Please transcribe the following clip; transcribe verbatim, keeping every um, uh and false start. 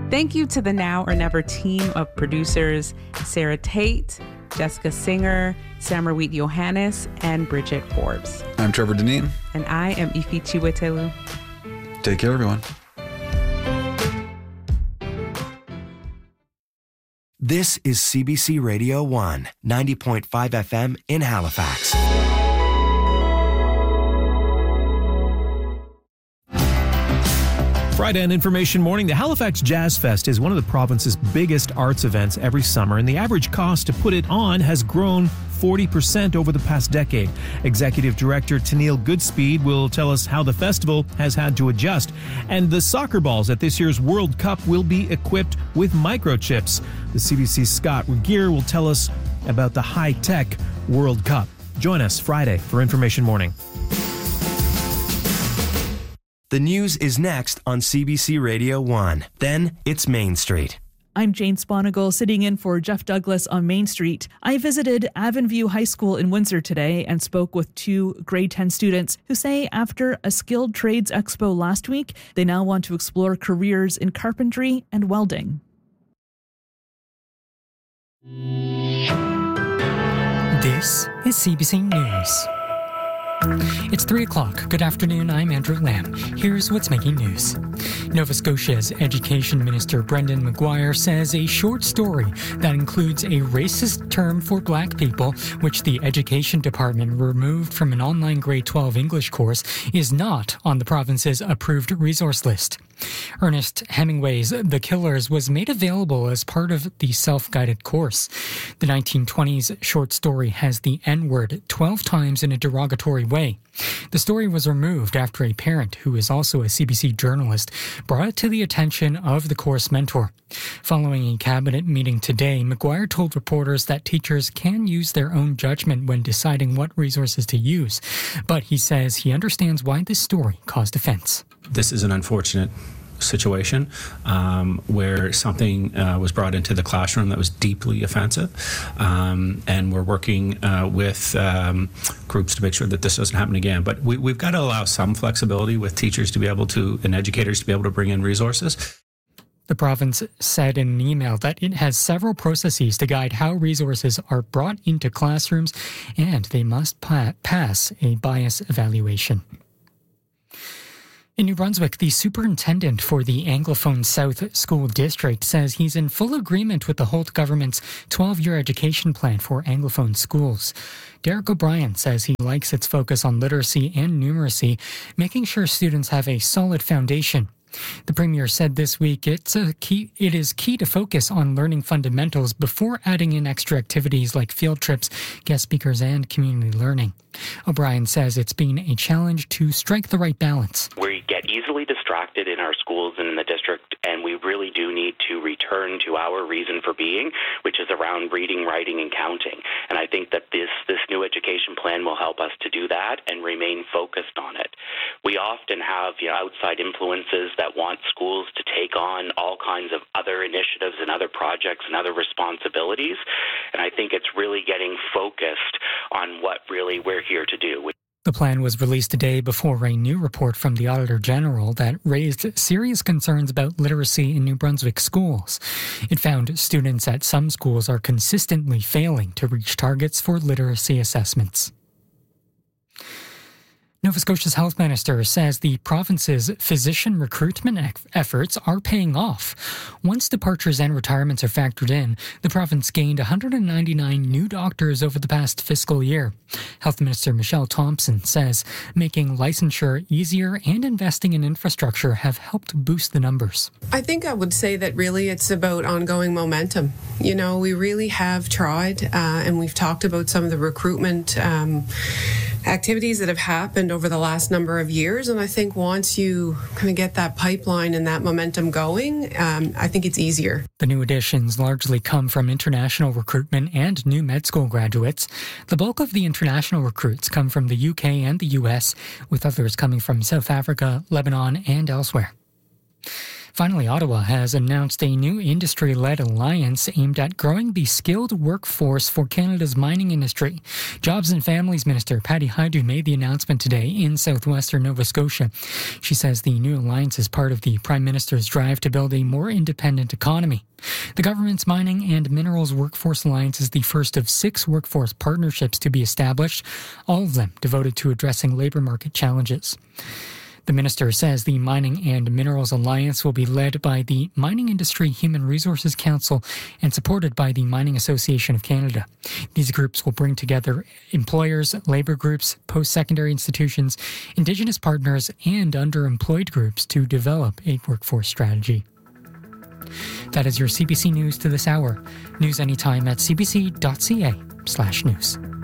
Thank you to the Now or Never team of producers, Sarah Tate, Jessica Singer, Samarweet Johannes, and Bridget Forbes. I'm Trevor Deneen. And I am Ifi Chiwetelu. Take care, everyone. This is C B C Radio one, ninety point five F M in Halifax. Friday on Information Morning, the Halifax Jazz Fest is one of the province's biggest arts events every summer, and the average cost to put it on has grown forty percent over the past decade. Executive Director Tennille Goodspeed will tell us how the festival has had to adjust. And the soccer balls at this year's World Cup will be equipped with microchips. The C B C's Scott Regier will tell us about the high-tech World Cup. Join us Friday for Information Morning. The news is next on C B C Radio one. Then it's Main Street. I'm Jane Sponigal, sitting in for Jeff Douglas on Main Street. I visited Avonview High School in Windsor today and spoke with two grade ten students who say after a skilled trades expo last week, they now want to explore careers in carpentry and welding. This is C B C News. It's three o'clock. Good afternoon, I'm Andrew Lamb. Here's what's making news. Nova Scotia's Education Minister Brendan McGuire says a short story that includes a racist term for black people, which the Education Department removed from an online grade twelve English course, is not on the province's approved resource list. Ernest Hemingway's The Killers was made available as part of the self-guided course. The nineteen twenties short story has the N-word twelve times in a derogatory way. The story was removed after a parent, who is also a C B C journalist, brought it to the attention of the course mentor. Following a cabinet meeting today, McGuire told reporters that teachers can use their own judgment when deciding what resources to use, but he says he understands why this story caused offense. This is an unfortunate situation um, where something uh, was brought into the classroom that was deeply offensive, um, and we're working uh, with um, groups to make sure that this doesn't happen again. But we, we've got to allow some flexibility with teachers to be able to, and educators to be able to bring in resources. The province said in an email that it has several processes to guide how resources are brought into classrooms, and they must pa- pass a bias evaluation. In New Brunswick, the superintendent for the Anglophone South School District says he's in full agreement with the Holt government's twelve-year education plan for Anglophone schools. Derek O'Brien says he likes its focus on literacy and numeracy, making sure students have a solid foundation. The Premier said this week it's a key, it is key to focus on learning fundamentals before adding in extra activities like field trips, guest speakers, and community learning. O'Brien says it's been a challenge to strike the right balance. We get easily distracted in our schools and in the district, and we really do need to return to our reason for being, which is around reading, writing, and counting. And I think that this, this new education plan will help us to do that and remain focused on it. We often have you know, outside influences that want schools to take on all kinds of other initiatives and other projects and other responsibilities. And I think it's really getting focused on what really we're here to do. The plan was released a day before a new report from the Auditor General that raised serious concerns about literacy in New Brunswick schools. It found students at some schools are consistently failing to reach targets for literacy assessments. Nova Scotia's health minister says the province's physician recruitment efforts are paying off. Once departures and retirements are factored in, the province gained one hundred ninety-nine new doctors over the past fiscal year. Health Minister Michelle Thompson says making licensure easier and investing in infrastructure have helped boost the numbers. I think I would say that really it's about ongoing momentum. You know, we really have tried, uh, and we've talked about some of the recruitment um, activities that have happened over the last number of years. And I think once you kind of get that pipeline and that momentum going, um, I think it's easier. The new additions largely come from international recruitment and new med school graduates. The bulk of the international recruits come from the U K and the U S, with others coming from South Africa, Lebanon, and elsewhere. Finally, Ottawa has announced a new industry-led alliance aimed at growing the skilled workforce for Canada's mining industry. Jobs and Families Minister Patty Hajdu made the announcement today in southwestern Nova Scotia. She says the new alliance is part of the Prime Minister's drive to build a more independent economy. The government's Mining and Minerals Workforce Alliance is the first of six workforce partnerships to be established, all of them devoted to addressing labour market challenges. The minister says the Mining and Minerals Alliance will be led by the Mining Industry Human Resources Council and supported by the Mining Association of Canada. These groups will bring together employers, labour groups, post-secondary institutions, Indigenous partners, and underemployed groups to develop a workforce strategy. That is your C B C News to this hour. News anytime at cbc.ca slash news.